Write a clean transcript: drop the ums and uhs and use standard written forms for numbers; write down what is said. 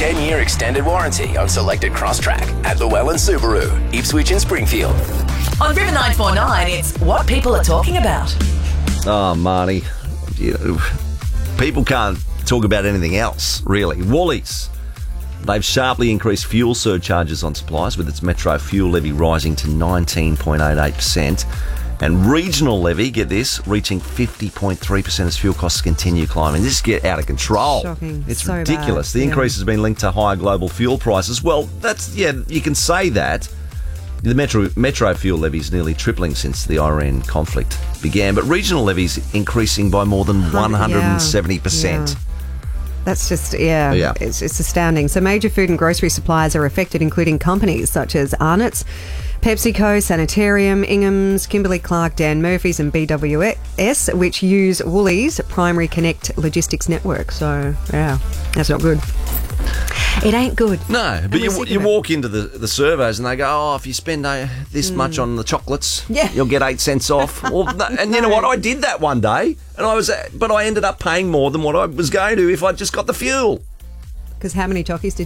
10-year extended warranty on selected Crosstrack at Llewellyn Subaru, Ipswich and Springfield. On River 949, it's what people are talking about. Oh, Marnie, people can't talk about anything else, really. Woolies. They've sharply increased fuel surcharges on supplies, with its Metro fuel levy rising to 19.88%. And regional levy, get this, reaching 50.3% as fuel costs continue climbing. This get out of control. Shocking. It's So ridiculous. bad. The increase has been linked to higher global fuel prices. Well, you can say that. The Metro fuel levy is nearly tripling since the Iran conflict began, but regional levies increasing by more than 170%. Yeah. That's just, it's astounding. So major food and grocery suppliers are affected, including companies such as Arnott's, PepsiCo, Sanitarium, Ingham's, Kimberly-Clark, Dan Murphy's and BWS, which use Woolies' Primary Connect logistics network. So, yeah, that's not good. It ain't good. No, but you walk into the servos and they go, if you spend this much on the chocolates, you'll get 8 cents off. And you know what? I did that one day, but I ended up paying more than what I was going to if I just got the fuel. Because how many chockies did